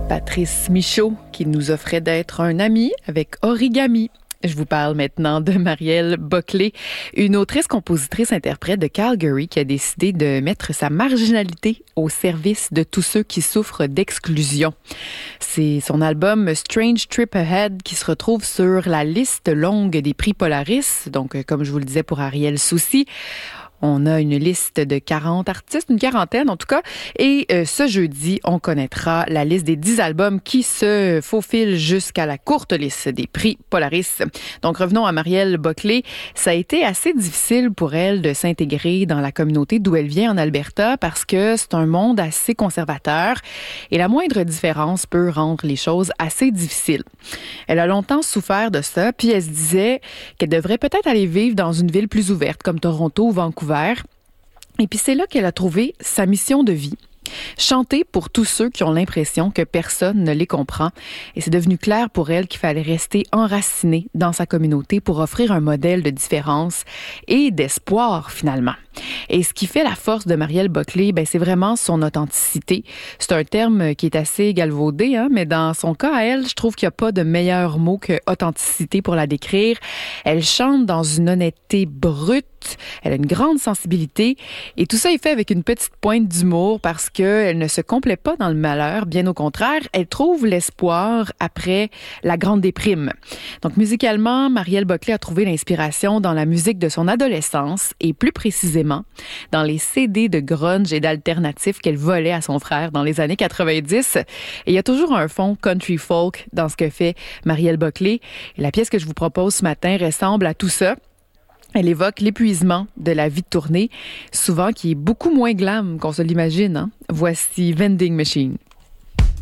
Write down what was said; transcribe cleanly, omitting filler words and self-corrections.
Patrice Michaud qui nous offrait d'être un ami avec Origami. Je vous parle maintenant de Marielle Boclé, une autrice, compositrice, interprète de Calgary qui a décidé de mettre sa marginalité au service de tous ceux qui souffrent d'exclusion. C'est son album Strange Trip Ahead qui se retrouve sur la liste longue des prix Polaris. Donc, comme je vous le disais pour Ariel Soucy, on a une liste de 40 artistes, une quarantaine en tout cas. Et ce jeudi, on connaîtra la liste des 10 albums qui se faufilent jusqu'à la courte liste des prix Polaris. Donc revenons à Marielle Boclé. Ça a été assez difficile pour elle de s'intégrer dans la communauté d'où elle vient en Alberta parce que c'est un monde assez conservateur et la moindre différence peut rendre les choses assez difficiles. Elle a longtemps souffert de ça, puis elle se disait qu'elle devrait peut-être aller vivre dans une ville plus ouverte comme Toronto ou Vancouver. Et puis c'est là qu'elle a trouvé sa mission de vie. Chanter pour tous ceux qui ont l'impression que personne ne les comprend. Et c'est devenu clair pour elle qu'il fallait rester enracinée dans sa communauté pour offrir un modèle de différence et d'espoir finalement. Et ce qui fait la force de Marielle Boclé, c'est vraiment son authenticité. C'est un terme qui est assez galvaudé, mais dans son cas à elle, je trouve qu'il n'y a pas de meilleur mot que authenticité pour la décrire. Elle chante dans une honnêteté brute, elle a une grande sensibilité et tout ça est fait avec une petite pointe d'humour parce qu'elle ne se complaît pas dans le malheur, bien au contraire, elle trouve l'espoir après la grande déprime. Donc musicalement, Marielle Boclé a trouvé l'inspiration dans la musique de son adolescence et plus précisément dans les CD de grunge et d'alternatif qu'elle volait à son frère dans les années 90. Et il y a toujours un fond country folk dans ce que fait Marielle Boclé. Et la pièce que je vous propose ce matin ressemble à tout ça. Elle évoque l'épuisement de la vie de tournée, souvent qui est beaucoup moins glam qu'on se l'imagine. Voici Vending Machine.